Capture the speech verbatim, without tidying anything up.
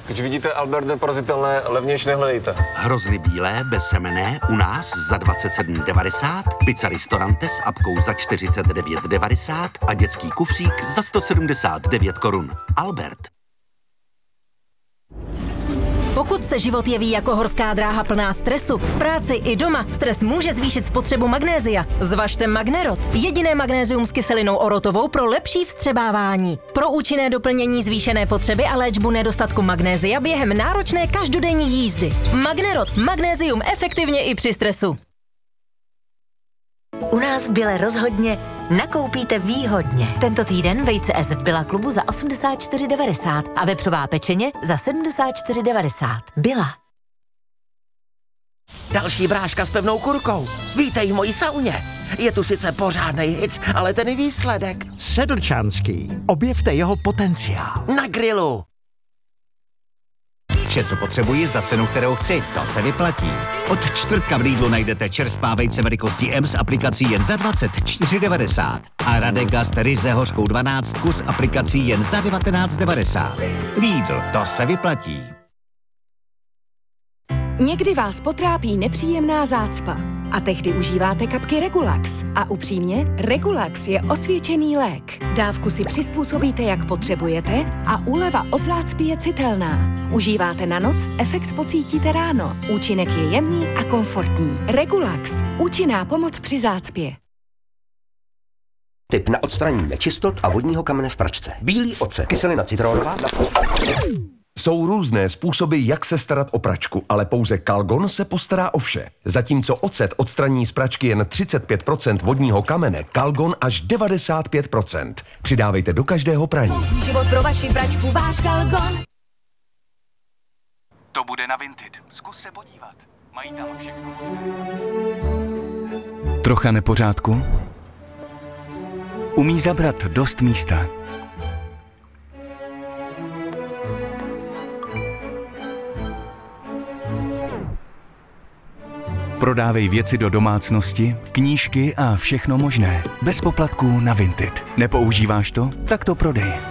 Když vidíte Albert neporazitelné, levnější nehledejte. Hrozny bílé, bezsemenné, u nás za dvacet sedm devadesát, pizza Ristorante s apkou za čtyřicet devět devadesát a dětský kufřík za sto sedmdesát devět korun. Albert. Pokud se život jeví jako horská dráha plná stresu, v práci i doma stres může zvýšit spotřebu magnézia. Zvažte Magnerot, jediné magnézium s kyselinou orotovou pro lepší vstřebávání. Pro účinné doplnění zvýšené potřeby a léčbu nedostatku magnézia během náročné každodenní jízdy. Magnerot, magnézium efektivně i při stresu. U nás v Bile rozhodně nakoupíte výhodně. Tento týden vejce S v Billa klubu za osmdesát čtyři devadesát a vepřová pečeně za sedmdesát čtyři devadesát. Billa. Další bráška s pevnou kurkou. Vítej v mojí sauně. Je tu sice pořádnej hit, ale ten výsledek. Sedlčanský. Objevte jeho potenciál. Na grilu. Vše, co potřebuji za cenu, kterou chci, to se vyplatí. Od čtvrtka v Lidlu najdete čerstvá vejce velikosti M s aplikací jen za dvacet čtyři devadesát a Radegast ryze hořkou dvanáct s aplikací jen za devatenáct devadesát. Lidl, to se vyplatí. Někdy vás potrápí nepříjemná zácpa a tehdy užíváte kapky Regulax. A upřímně, Regulax je osvědčený lék. Dávku si přizpůsobíte, jak potřebujete a úleva od zácpy je citelná. Užíváte na noc, efekt pocítíte ráno. Účinek je jemný a komfortní. Regulax. Účinná pomoc při zácpě. Tip na odstranění nečistot a vodního kamene v pračce. Bílý ocet, kyselina citronová. Jsou různé způsoby, jak se starat o pračku, ale pouze Calgon se postará o vše. Zatímco ocet odstraní z pračky jen třicet pět procent vodního kamene, Calgon až devadesát pět procent. Přidávejte do každého praní. Život pro vaši pračku, váš Calgon. To bude na Vinted. Zkus se podívat. Mají tam všechno možné. Trocha nepořádku? Umí zabrat dost místa. Prodávej věci do domácnosti, knížky a všechno možné. Bez poplatků na Vinted. Nepoužíváš to? Tak to prodej.